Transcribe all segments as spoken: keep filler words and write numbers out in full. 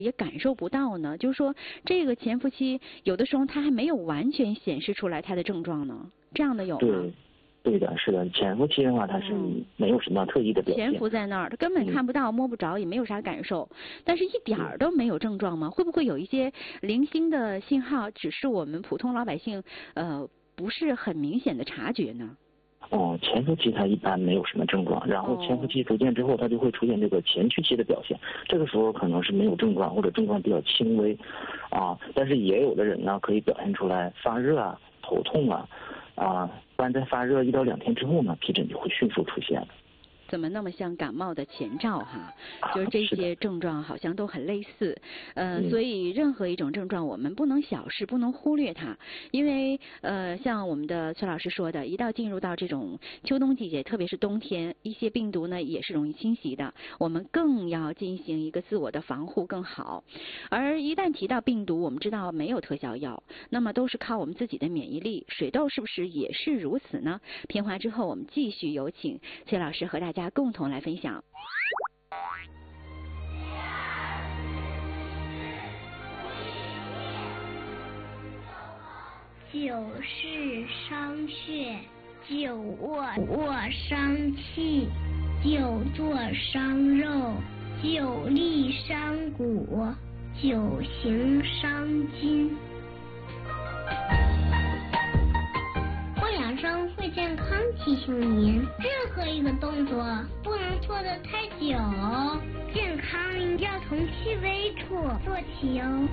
也感受不到呢？就是说，这个潜伏期有的时候它还没有完全显示出来它的症状呢，这样的有吗？ 对。对的，是的，潜伏期的话，它是没有什么特异的表现。 潜伏在那儿，它根本看不到、嗯、摸不着，也没有啥感受，但是一点儿都没有症状吗？会不会有一些零星的信号，只是我们普通老百姓呃不是很明显的察觉呢？ 哦，潜伏期它一般没有什么症状，然后潜伏期逐渐之后，它就会出现这个前驱期的表现。这个时候可能是没有症状，或者症状比较轻微，啊，但是也有的人呢可以表现出来发热啊、头痛啊，啊。但在发热一到两天之后呢，皮疹就会迅速出现了。 怎么那么像感冒的前兆哈？就是这些症状好像都很类似，呃、嗯，所以任何一种症状我们不能小视，不能忽略它，因为呃，像我们的崔老师说的，一到进入到这种秋冬季节，特别是冬天，一些病毒呢也是容易侵袭的，我们更要进行一个自我的防护更好。而一旦提到病毒，我们知道没有特效药，那么都是靠我们自己的免疫力。水痘是不是也是如此呢？片花之后，我们继续有请崔老师和大家共同来分享。 久视伤血，久卧卧伤气，久坐伤肉，久立伤骨，久行伤筋。养生会健康提醒您，任何一个动作不能做得太久，健康要从细微处做起哦。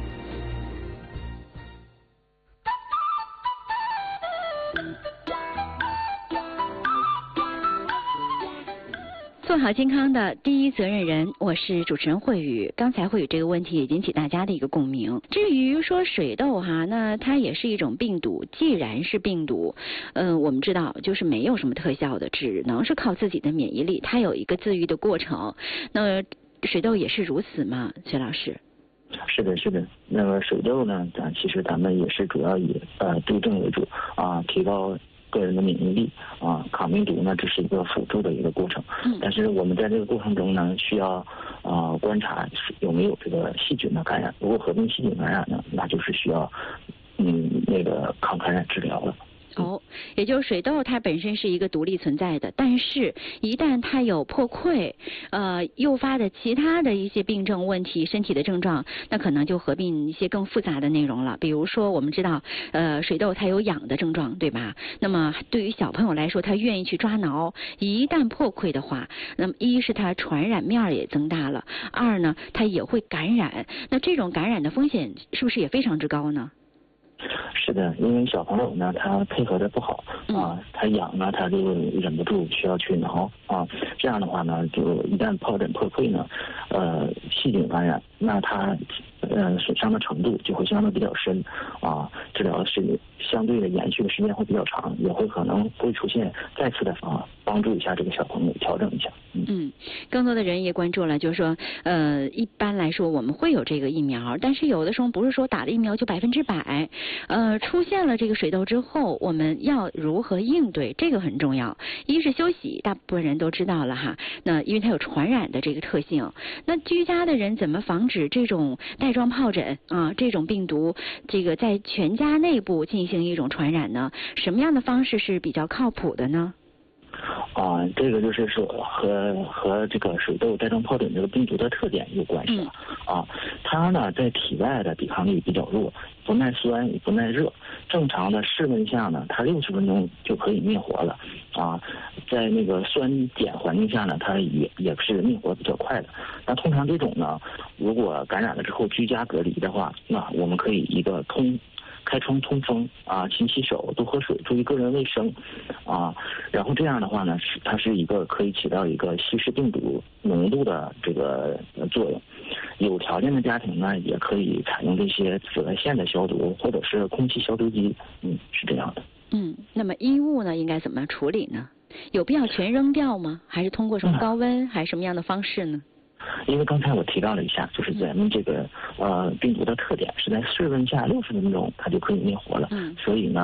做好健康的第一责任人，我是主持人慧宇。刚才慧宇这个问题也引起大家的一个共鸣。至于说水痘哈，那它也是一种病毒，既然是病毒，嗯、呃，我们知道就是没有什么特效的，只能是靠自己的免疫力，它有一个自愈的过程。那水痘也是如此吗？崔老师？ 是的，是的。那个水痘呢，咱其实咱们也是主要以呃对症为主啊，提高个人的免疫力啊，抗病毒呢只是一个辅助的一个过程，嗯、但是我们在这个过程中呢，需要啊、呃、观察有没有这个细菌的感染，如果合并细菌感染呢，那就是需要嗯那个抗感染治疗了。 哦，也就是水痘它本身是一个独立存在的，但是一旦它有破溃，呃，诱发的其他的一些病症问题、身体的症状，那可能就合并一些更复杂的内容了。比如说，我们知道，呃，水痘它有痒的症状，对吧？那么对于小朋友来说，他愿意去抓挠，一旦破溃的话，那么一是它传染面也增大了，二呢，它也会感染。那这种感染的风险是不是也非常之高呢？ 是的，因为小朋友呢，他配合的不好啊，他痒呢，他就忍不住需要去挠啊，这样的话呢，就一旦疱疹破溃呢，呃，细菌感染，那他呃损伤的程度就会相对比较深啊，治疗是相对的延续的时间会比较长，也会可能会出现再次的啊，帮助一下这个小朋友调整一下。嗯， 嗯更多的人也关注了，就是说，呃，一般来说我们会有这个疫苗，但是有的时候不是说打了疫苗就百分之百。呃，出现了这个水痘之后，我们要如何应对？这个很重要。一是休息，大部分人都知道了哈。那因为它有传染的这个特性，那居家的人怎么防止这种带状疱疹啊这种病毒，这个在全家内部进行一种传染呢？什么样的方式是比较靠谱的呢？ 啊，这个就是说和和这个水痘带状疱疹这个病毒的特点有关系了、嗯、啊。它呢在体外的抵抗力比较弱，不耐酸也不耐热。正常的室温下呢，它六十分钟就可以灭活了啊。在那个酸碱环境下呢，它也也是灭活比较快的。那通常这种呢，如果感染了之后居家隔离的话，那我们可以一个通。开窗通风啊，勤洗手，多喝水，注意个人卫生啊。然后这样的话呢，是它是一个可以起到一个稀释病毒浓度的这个作用。有条件的家庭呢，也可以采用这些紫外线的消毒，或者是空气消毒机，嗯，是这样的。 嗯，那么衣物呢，应该怎么处理呢？有必要全扔掉吗？还是通过什么高温，嗯、还是什么样的方式呢？ 因为刚才我提到了一下，就是咱们这个呃病毒的特点是在室温下六十分钟它就可以灭活了，嗯、所以呢，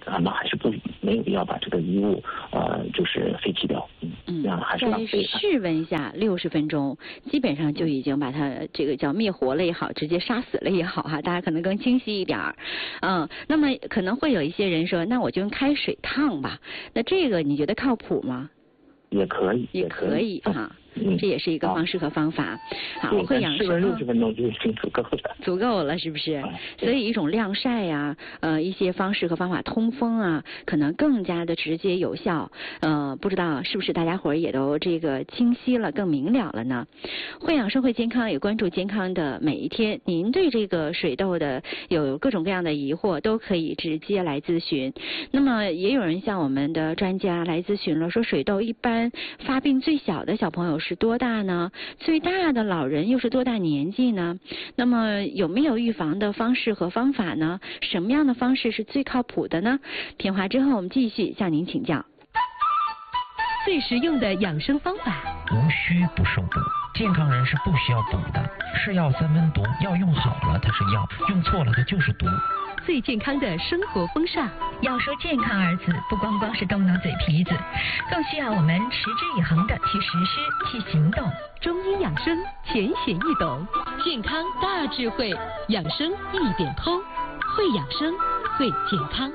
咱们还是不没有必要把这个衣物呃就是废弃掉，嗯，这样还是浪费。 在室温下六十分钟，基本上就已经把它这个叫灭活了也好，直接杀死了也好哈，大家可能更清晰一点儿，嗯，那么可能会有一些人说，那我就用开水烫吧，那这个你觉得靠谱吗？ 也可以， 也可以哈。 嗯， 这也是一个方式和方法。好，会养生。 六十分钟就已经足够了。 足够了，是不是？所以一种晾晒呀、啊，呃，一些方式和方法，通风啊，可能更加的直接有效。呃，不知道是不是大家伙儿也都这个清晰了，更明了了呢？会养生会健康，也关注健康的每一天。您对这个水痘的有各种各样的疑惑，都可以直接来咨询。那么也有人向我们的专家来咨询了，说水痘一般发病最小的小朋友是多大呢？最大的老人又是多大年纪呢？那么有没有预防的方式和方法呢？什么样的方式是最靠谱的呢？片花之后我们继续向您请教。 最实用的养生方法， 无需不受补。健康人是不需要补的，是药三分毒，药用好了它是药，用错了它就是毒。 最健康的生活风尚， 要说健康二字，不光光是动动嘴皮子，更需要我们持之以恒的去实施、去行动。 中医养生浅显易懂，健康大智慧，养生一点通，会养生会健康。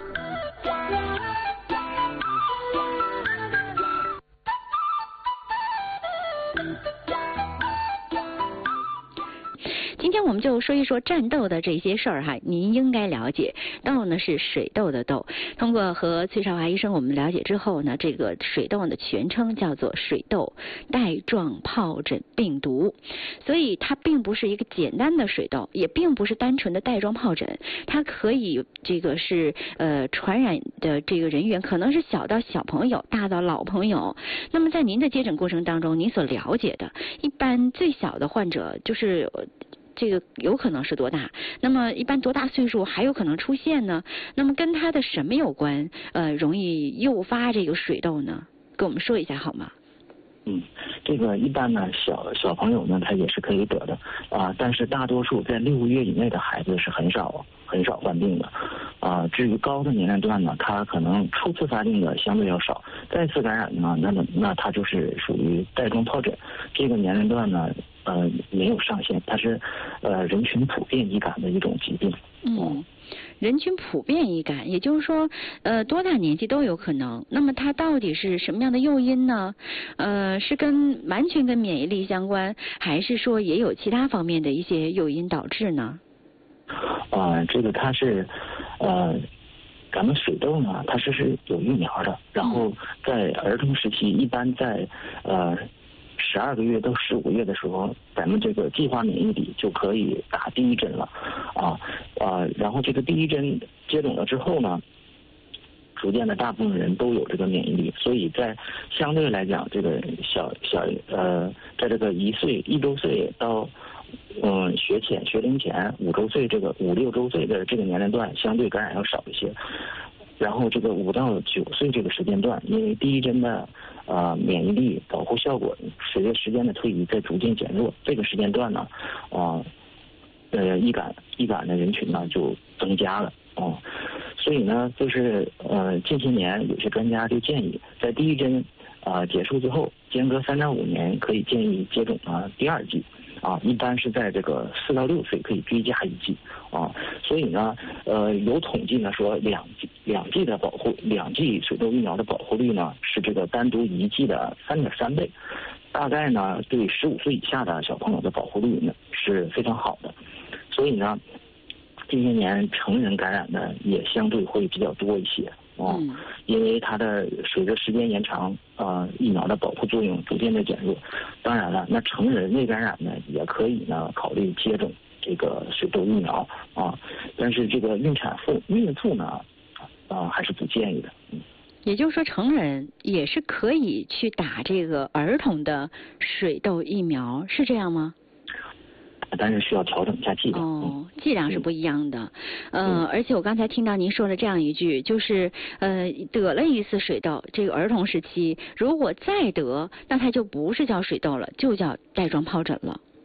今天我们就说一说战斗的这些事儿哈，您应该了解。痘呢是水痘的痘，通过和崔少华医生我们了解之后呢，这个水痘的全称叫做水痘带状疱疹病毒，所以它并不是一个简单的水痘，也并不是单纯的带状疱疹，它可以这个是呃传染的这个人员可能是小到小朋友，大到老朋友。那么在您的接诊过程当中，您所了解的，一般最小的患者就是这个有可能是多大？那么一般多大岁数还有可能出现呢？那么跟他的什么有关？呃，容易诱发这个水痘呢？跟我们说一下好吗？ 嗯，这个一般呢，小小朋友呢，他也是可以得的啊，但是大多数在六个月以内的孩子是很少很少患病的啊。至于高的年龄段呢，他可能初次发病的相对要少，再次感染呢，那么那他就是属于带状疱疹。这个年龄段呢，呃，没有上限，它是呃人群普遍易感的一种疾病。 嗯。人群普遍易感，也就是说，呃，多大年纪都有可能。那么它到底是什么样的诱因呢？呃，是跟完全跟免疫力相关，还是说也有其他方面的一些诱因导致呢？ 啊、呃，这个它是，呃，咱们水痘呢，它是是有疫苗的，然后在儿童时期，一般在呃。十二个月到十五个月的时候，咱们这个计划免疫里就可以打第一针了，啊啊，然后这个第一针接种了之后呢，逐渐的大部分人都有这个免疫力，所以在相对来讲，这个小小呃，在这个一岁一周岁到嗯学前学龄前五周岁这个五六周岁的这个年龄段，相对感染要少一些。然后这个五到九岁这个时间段，因为第一针的呃免疫力保护效果随着时间的推移在逐渐减弱，这个时间段呢，啊呃，呃易感易感的人群呢就增加了啊、呃，所以呢就是呃近些年有些专家就建议在第一针啊、呃、结束之后，间隔三到五年可以建议接种啊第二剂。啊，一般是在这个四到六岁可以追加一剂啊，所以呢，呃，有统计呢说两剂两剂的保护，两剂水痘疫苗的保护率呢是这个单独一剂的三点三倍，大概呢对十五岁以下的小朋友的保护率呢是非常好的，所以呢，近些年成人感染的也相对会比较多一些。啊、嗯，因为它的随着时间延长，呃，疫苗的保护作用逐渐的减弱。当然了，那成人内感染呢，也可以呢考虑接种这个水痘疫苗啊。但是这个孕产妇、孕妇呢，啊、呃、还是不建议的。嗯。 也就是说，成人也是可以去打这个儿童的水痘疫苗，是这样吗？ 但是需要调整一下剂量。 哦，剂量是不一样的。嗯、呃，而且我刚才听到您说了这样一句，就是呃得了一次水痘，这个儿童时期如果再得，那它就不是叫水痘了，就叫带状疱疹了。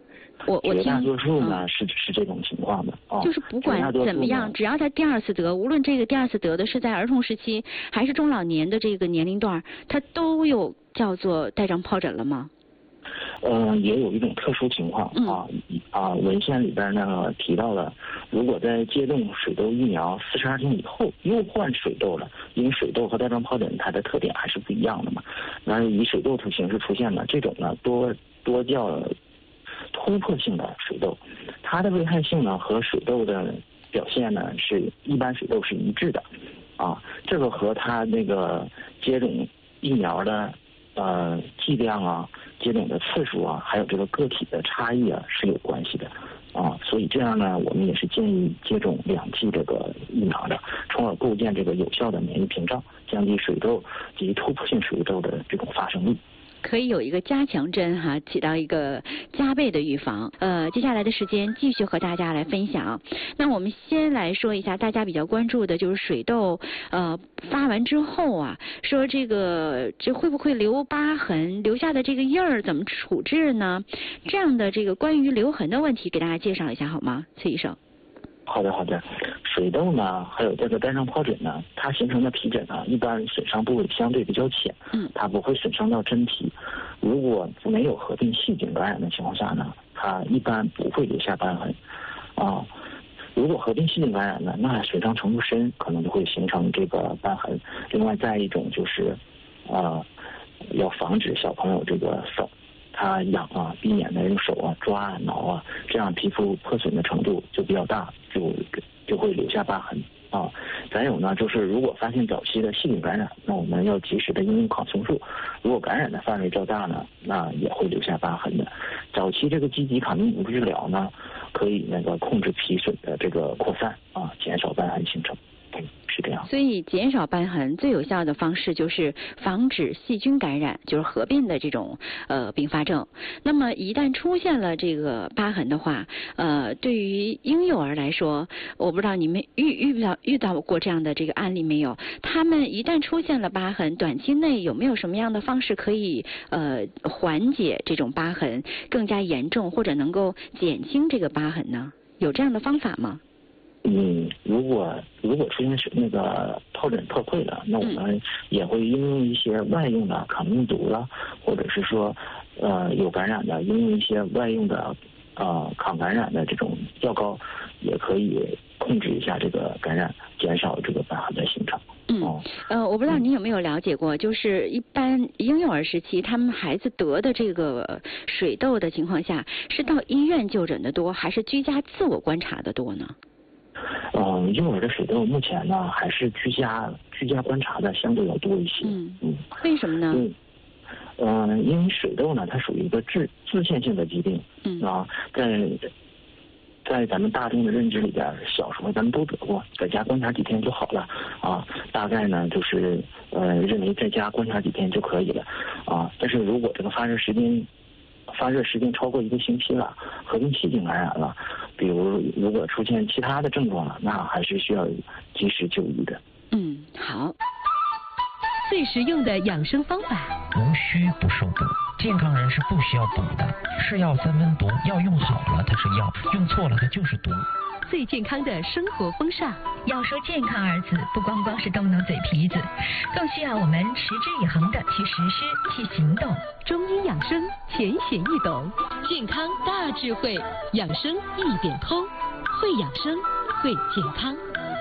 我我听绝大多数呢、 嗯、 是是这种情况的啊。 就是不管怎么样，只要他第二次得，无论这个第二次得的是在儿童时期还是中老年的这个年龄段，他都有叫做带状疱疹了吗？ 呃，也有一种特殊情况啊、嗯、啊，文献里边呢提到了，如果在接种水痘疫苗四十二天以后又患水痘了，因为水痘和带状疱疹它的特点还是不一样的嘛，那以水痘的形式出现的这种呢，多多叫突破性的水痘，它的危害性呢和水痘的表现呢是一般水痘是一致的啊，这个和它那个接种疫苗的呃剂量啊、接种的次数啊，还有这个个体的差异啊是有关系的啊，所以这样呢，我们也是建议接种两剂这个疫苗的，从而构建这个有效的免疫屏障，降低水痘及突破性水痘的这种发生率。 可以有一个加强针哈，起到一个加倍的预防。呃，接下来的时间继续和大家来分享。那我们先来说一下大家比较关注的就是水痘，呃，发完之后啊，说这个这会不会留疤痕，留下的这个印儿怎么处置呢？这样的这个关于留痕的问题，给大家介绍一下好吗，崔医生？ 好的好的，水痘呢，还有这个带状疱疹呢，它形成的皮疹呢，一般损伤部位相对比较浅，嗯，它不会损伤到真皮。如果没有合并细菌感染的情况下呢，它一般不会留下瘢痕，啊，如果合并细菌感染呢，那损伤程度深，可能就会形成这个瘢痕。另外再一种就是，呃，要防止小朋友这个手。它痒啊，避免的用手啊抓啊挠啊，这样皮肤破损的程度就比较大，就就会留下疤痕啊。再有呢，就是如果发现早期的细菌感染，那我们要及时的应用抗生素。如果感染的范围较大呢，那也会留下疤痕的。早期这个积极抗病毒治疗呢，可以那个控制皮损的这个扩散啊，减少瘢痕形成。是这样， 所以减少瘢痕最有效的方式就是防止细菌感染，就是合并的这种呃并发症。那么一旦出现了这个疤痕的话，呃，对于婴幼儿来说，我不知道你们遇遇到遇到过这样的这个案例没有？他们一旦出现了疤痕，短期内有没有什么样的方式可以呃缓解这种疤痕更加严重，或者能够减轻这个疤痕呢？有这样的方法吗？ 嗯，如果如果出现是那个疱疹破溃了，那我们也会应用一些外用的抗病毒了，或者是说呃有感染的应用一些外用的呃抗感染的这种药膏，也可以控制一下这个感染，减少这个瘢痕的形成。 嗯，呃，我不知道您有没有了解过，就是一般婴幼儿时期，他们孩子得的这个水痘的情况下，是到医院就诊的多，还是居家自我观察的多呢？ 嗯，幼儿的水痘目前呢，还是居家居家观察的相对要多一些。 嗯嗯，为什么呢？ 嗯，呃，因为水痘呢，它属于一个自自限性的疾病。嗯啊，在在咱们大众的认知里边，小时候咱们都得过，在家观察几天就好了啊。大概呢，就是呃，认为在家观察几天就可以了啊。但是如果这个发热时间发热时间超过一个星期了，合并细菌感染了，比如如果出现其他的症状了，那还是需要及时就医的。 嗯，好。 最实用的养生方法： 无需不受补，健康人是不需要补的。是药三分毒，药用好了它是药，用错了它就是毒。 最健康的生活风尚。 要说健康二字，不光光是动动嘴皮子，更需要我们持之以恒的去实施、去行动。 中医养生浅显易懂，健康大智慧，养生一点通，会养生，会健康。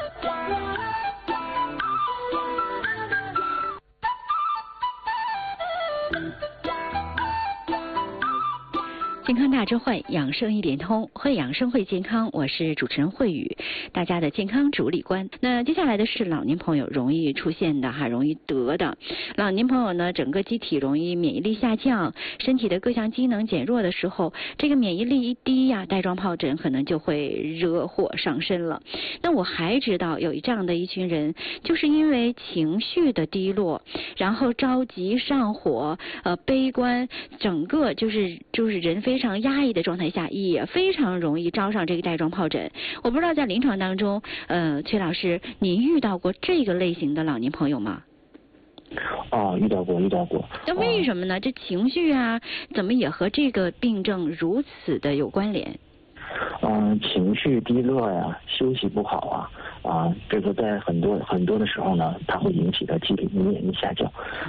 健康大智慧，养生一点通，会养生会健康。我是主持人慧宇，大家的健康主理官。那接下来的是老年朋友容易出现的哈，容易得的。老年朋友呢，整个机体容易免疫力下降，身体的各项机能减弱的时候，这个免疫力一低呀，带状疱疹可能就会惹火上身了。那我还知道有这样的一群人，就是因为情绪的低落，然后着急上火，呃，悲观，整个就是就是人非常压抑的状态下，也非常容易招上这个带状疱疹。我不知道在临床当中，呃，崔老师，您遇到过这个类型的老年朋友吗？ 哦，遇到过，遇到过。 那为什么呢？这情绪啊，怎么也和这个病症如此的有关联？ 嗯，情绪低落呀，休息不好啊，啊，这个在很多很多的时候呢，它会引起的机体免疫力下降。